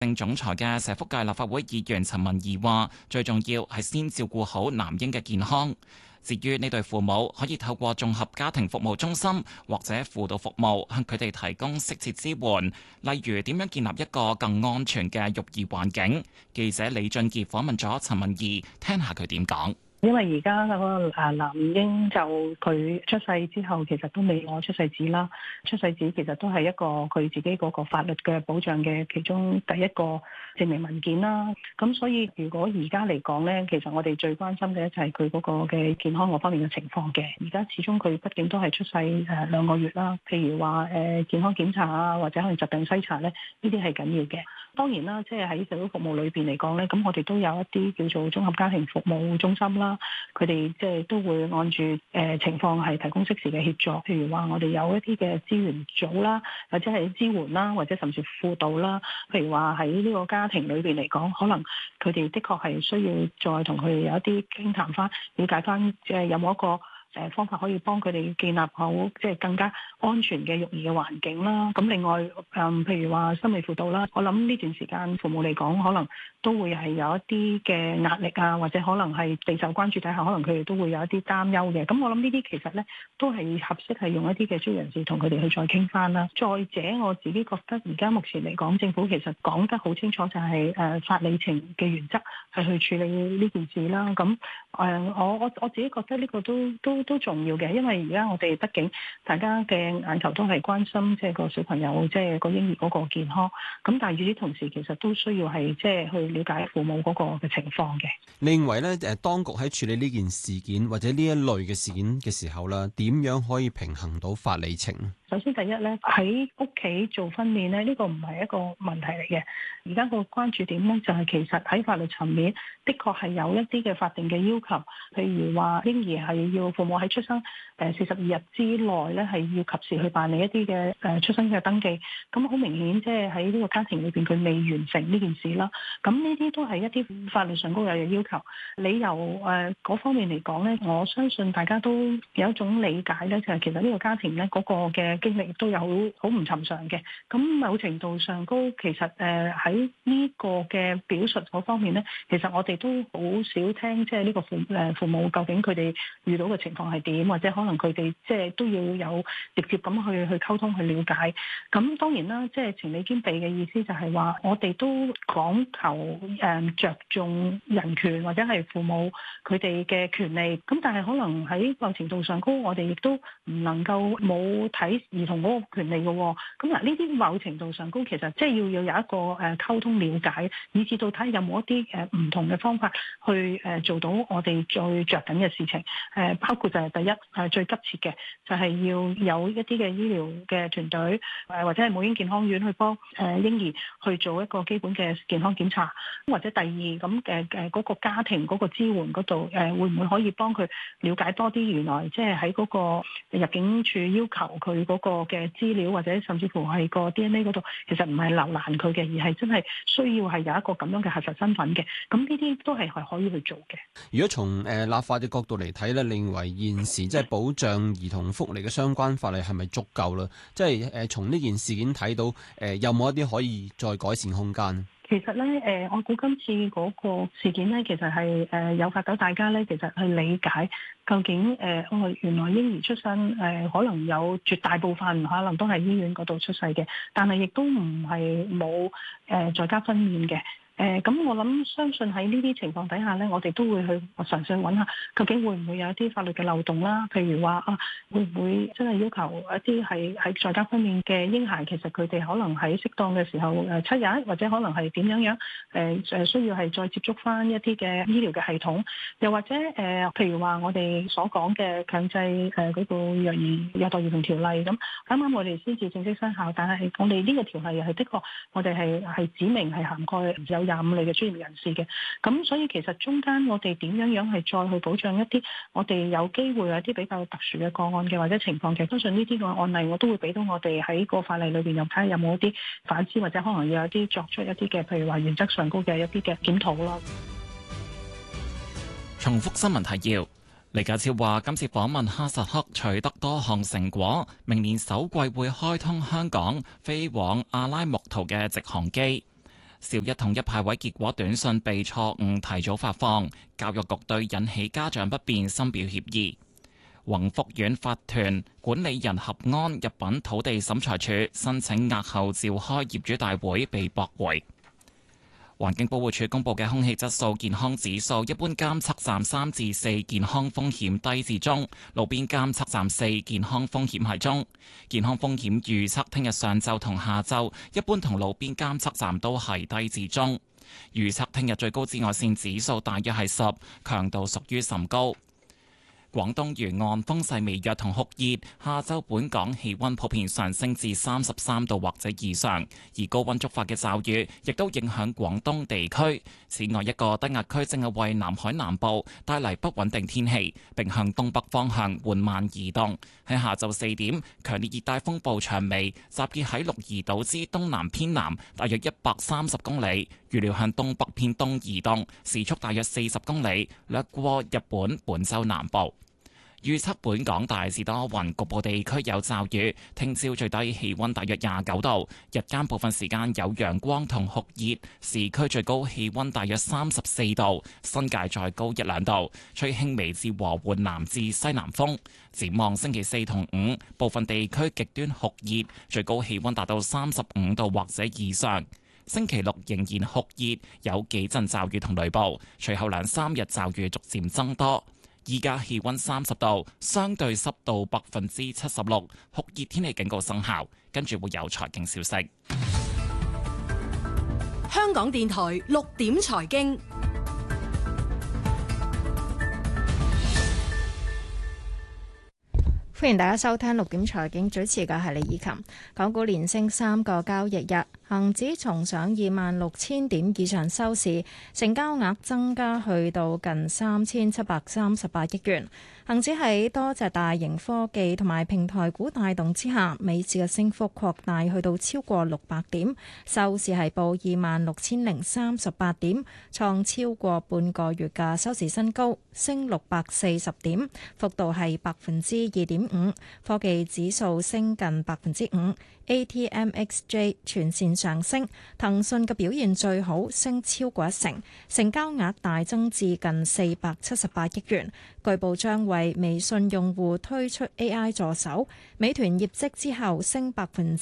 政總裁嘅社福界立法會議員陳文儀話：最重要係先照顧好男嬰嘅健康。至於呢對父母可以透過綜合家庭服務中心或者輔導服務向佢哋提供適切支援，例如點樣建立一個更安全嘅育兒環境。記者李俊傑訪問咗陳文儀，聽下佢點講。 因為而家嗰個男嬰就佢出世之後，其實都未攞出世紙啦。出世紙其實都係一個佢自己嗰個法律嘅保障嘅其中第一個證明文件啦。咁所以如果而家嚟講咧，其實我哋最關心嘅就係佢嗰個嘅健康嗰方面嘅情況嘅。而家始終佢畢竟都係出世2個月啦。譬如話健康檢查啊，或者可能疾病篩查咧，呢啲係緊要嘅。當然啦，即係喺社會服務裏邊嚟講咧，咁我哋都有一啲叫做綜合家庭服務中心啦。佢哋即係都會按住情況係提供適時嘅協助，譬如話我哋有一啲嘅資源組啦，或者係支援啦，或者甚至輔導啦。譬如話喺呢個家庭裏邊嚟講，可能佢哋的確係需要再同佢哋有一啲傾談翻，了解翻即係有冇一個方法可以幫佢哋建立好即係更加安全嘅育兒嘅環境啦。咁另外譬如話心理輔導啦，我諗呢段時間父母嚟講，可能都會係有一啲嘅壓力啊，或者可能係備受關注底下，可能佢哋都會有一啲擔憂嘅。咁我諗呢啲其實咧都係合適係用一啲嘅專業人士同佢哋去再傾翻啦。再者，我自己覺得而家目前嚟講，政府其實講得好清楚，就係法理情嘅原則係去處理呢件事啦。咁我自己覺得呢個都重要嘅，因為而家我哋畢竟大家嘅眼球都係關心即係個小朋友即係個嬰兒嗰個健康，咁但係與此同時，其實都需要係即係去了解父母嗰個嘅情況嘅。 你認為咧當局喺處理呢件事件或者呢一類嘅事件嘅時候啦，點樣可以平衡到法理情？ 首先第一咧，喺屋企做分娩咧，呢個唔係一個問題嚟嘅。而家個關注點咧，就係其實喺法律層面，的確係有一啲嘅法定嘅要求，譬如話嬰兒係要父母喺出生42日之內咧，係要及時去辦理一啲嘅出生嘅登記。咁好明顯，即係喺呢個家庭裏邊，佢未完成呢件事啦。咁呢啲都係一啲法律上高有嘅要求。理由嗰方面嚟講咧，我相信大家都有一種理解咧，就係其實呢個家庭咧嗰個嘅經歷亦都有好唔尋常嘅。咁某程度上高，其實喺呢個嘅表述嗰方面咧，其實我哋都好少聽，即係呢個父母究竟佢哋遇到嘅情況係點，或者可能佢哋即係都要有直接咁去溝通去了解。咁當然啦，即係情理兼備嘅意思就係話，我哋都講求着重人權或者係父母佢哋嘅權利。咁但係可能喺某程度上高，我哋亦都唔能夠冇睇兒童嗰個權利嘅。咁嗱，呢啲某程度上高，其實即係要有一個溝通了解，以至到睇有冇一啲唔同嘅方法去做到我哋最着緊嘅事情。包括就係第一最急切嘅，就係要有一啲嘅醫療嘅團隊或者係母嬰健康院去幫嬰兒去做一個基本嘅健康檢查。或者第二咁嗰個家庭嗰個支援嗰度會唔會可以幫佢了解多啲？原來即係喺嗰個入境處要求佢嗰個嘅資料，或者甚至乎係個 DNA 嗰度，其實唔係留難佢嘅，而係真係需要係有一個咁樣嘅核實身份嘅。咁呢啲都係可以去做嘅。 如果從立法嘅角度嚟睇咧，你認為現時即係保障兒童福利嘅相關法例係咪足夠咧？即係從呢件事件睇到有冇一啲可以再改善空間？ 其實咧，我估今次嗰個事件咧，其實係誘發到大家咧，其實去理解究竟原來嬰兒出生可能有絕大部分可能都係醫院嗰度出世嘅，但係亦都唔係冇在家分娩嘅。咁我相信喺呢啲情況底下咧，我哋都會去嘗試揾下，究竟會唔會有一啲法律嘅漏洞啦？譬如話會唔會真係要求一啲係喺在家分娩嘅嬰孩，其實佢哋可能喺適當嘅時候7日，或者可能係點樣需要係再接觸翻一啲嘅醫療嘅系統，又或者譬如話我哋所講嘅強制嗰個虐待兒童條例咁，啱啱我哋先至正式生效，但係我哋呢個條例又係的確，我哋係指明係涵蓋有25類嘅專業人士嘅。咁所以其實中間我哋點樣係再去保障一啲我哋有機會有啲比較特殊嘅個案嘅或者情況嘅，相信呢啲個案例我都會俾到我哋喺個法例裏邊又睇下有冇一啲反思，或者可能要有啲作出一啲嘅譬如話原則上高嘅一啲嘅檢討咯。 重複新聞提要。李家超話今次訪問哈薩克取得多項成果，明年首季會開通香港飛往阿拉木圖嘅直航機。 小一統一派位結果短信被錯誤提早發放，教育局對引起家長不便深表歉意。宏福苑法團管理人合安入稟土地審裁處申請押後召開業主大會被駁回。環境保護署公布嘅空氣質素健康指數，一般監測站3至4健康風險低至中，路邊監測站4健康風險係中。健康風險預測聽日上晝同下晝，一般同路邊監測站都係低至中。預測聽日最高紫外線指數大約係10，強度屬於甚高。廣東沿岸風勢微弱同酷熱，下晝本港氣溫普遍上升至33度或者以上，而高溫觸發嘅驟雨亦都影響廣東地區。此外，一個低壓區正係為南海南部帶嚟不穩定天氣，並向東北方向緩慢移動。喺下晝4點，強烈熱帶風暴長尾集結喺鹿兒島之東南偏南，大約130公里，預料向東北偏東移動，時速大約40公里，掠過日本本州南部。預測本港大致多雲，局部地區有驟雨。聽朝最低氣溫大約29度，日間部分時間有陽光同酷熱，市區最高氣溫大約34度，新界再高1-2度，吹輕微至和緩南至西南風。展望星期4同5，部分地區極端酷熱，最高氣溫達到35度或者以上。星期6仍然酷熱，有幾陣驟雨同雷暴，隨後2-3日驟雨逐漸增多。依家氣溫30度，相對濕度76%，酷熱天氣警告生效。跟住會有財經消息。 香港電台6點財經。 歡迎大家收聽6點財經，主持嘅係李以琴。港股連升3個交易日，恒指重上26,000點以上收市，成交額增加去到近3,738億元。恒指喺多隻大型科技同埋平台股帶動之下，尾市嘅升幅擴大去到超過600點，收市係報26,038點，創超過半個月嘅收市新高，升640點，幅度係2.5%。科技指數升近5%。ATMXJ 全線上升，騰訊嘅表現最好，升超過1成，成交額大增至近478億元。據報將為微信用戶推出 AI 助手。美團業績之後升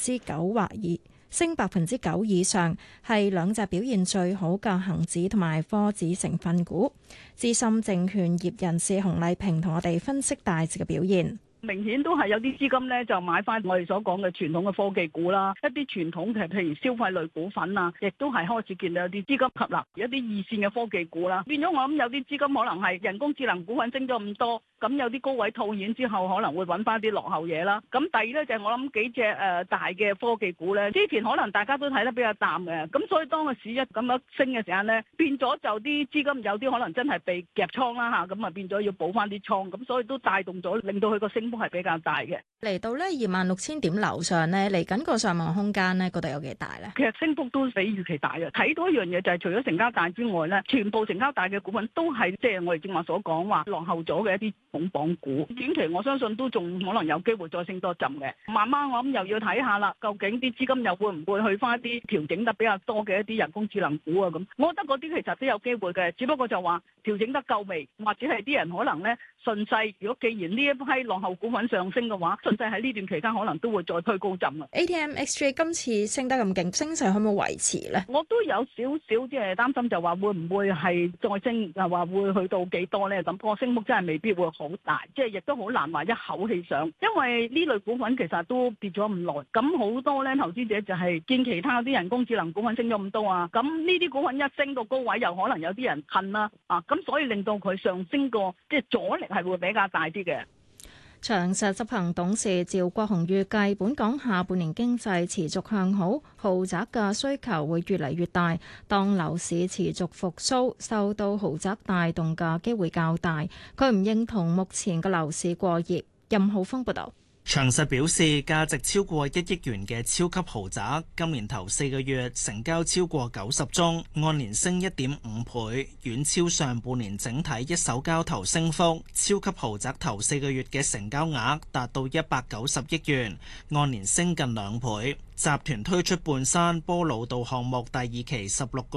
9%以上，係兩隻表現最好嘅恒指同埋科指成分股。資深證券業人士洪麗萍同我哋分析大致嘅表現。 明顯都係有啲資金咧，就買翻我哋所講嘅傳統嘅科技股啦，一啲傳統嘅譬如消費類股份啊，亦都係開始見到有啲資金吸納一啲二線嘅科技股啦。變咗我諗有啲資金可能係人工智能股份升咗咁多，咁有啲高位套現之後，可能會揾翻啲落後嘢啦。咁第二咧就係我諗幾隻大嘅科技股咧，之前可能大家都睇得比較淡嘅，咁所以當個市一咁樣升嘅時間咧，變咗就啲資金有啲可能真係被夾倉啦嚇，咁啊變咗要補翻啲倉，咁所以都帶動咗令到佢個升幅係比較大嘅。 嚟到呢26,000點樓上呢，嚟緊個上望空間呢，覺得有幾大呢？ 其實升幅都比預期大嘅。睇到一樣嘢就係除咗成交大之外呢，全部成交大嘅股份都係即係我哋正話所講話落後咗嘅一啲重磅股。短期我相信都仲可能有機會再升多陣嘅。慢慢我諗又要睇下啦，究竟啲資金又會唔會去翻一啲調整得比較多嘅一啲人工智能股啊咁？我覺得嗰啲其實都有機會嘅，只不過就話調整得夠未，或者係啲人可能呢順勢。如果既然呢一批落後股份上升嘅話，順勢喺呢段期間可能都會再推高陣啊。 ATMXJ 今次升得咁勁，升勢可唔可以維持呢？ 我都有少少即係擔心，就話會唔會係再升，又話會去到幾多咧？咁個升幅真係未必會好大，即係亦都好難話一口氣上，因為呢類股份其實都跌咗咁耐，咁好多咧投資者就係見其他啲人工智能股份升咗咁多啊，咁呢啲股份一升到高位，又可能有啲人恨啦啊，咁所以令到佢上升個即係阻力係會比較大啲嘅。 長實執行董事趙國雄預計，本港下半年經濟持續向好，豪宅嘅需求會越嚟越大。當樓市持續復甦，受到豪宅帶動嘅機會較大。佢唔認同目前嘅樓市過熱。任浩峰報導。 長實表示，價值超過1億元嘅超級豪宅，今年頭4個月成交超過90宗，按年升1.5倍，遠超上半年整體一手交投升幅。超級豪宅頭4個月嘅成交額達到190億元，按年升近2倍。集團推出半山波老道項目第2期16個